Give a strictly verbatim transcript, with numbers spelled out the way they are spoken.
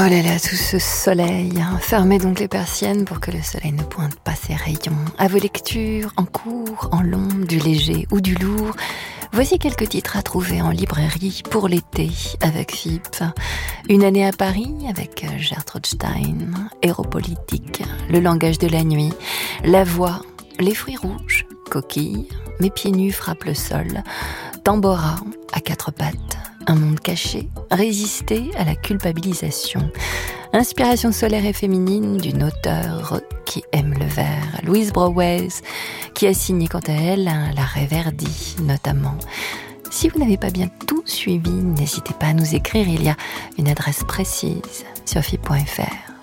Oh là là, tout ce soleil. Fermez donc les persiennes pour que le soleil ne pointe pas ses rayons. À vos lectures, en cours, en long, du léger ou du lourd. Voici quelques titres à trouver en librairie pour l'été avec F I P. Une année à Paris avec Gertrude Stein. Héropolitique, Le langage de la nuit, La voix, Les fruits rouges, Coquille, Mes pieds nus frappent le sol, Tambora, À quatre pattes. Un monde caché, résister à la culpabilisation. Inspiration solaire et féminine d'une auteure qui aime le vert, Louise Browes, qui a signé quant à elle L'Arrêt Verdi notamment. Si vous n'avez pas bien tout suivi, n'hésitez pas à nous écrire, il y a une adresse précise sur F I P point F R.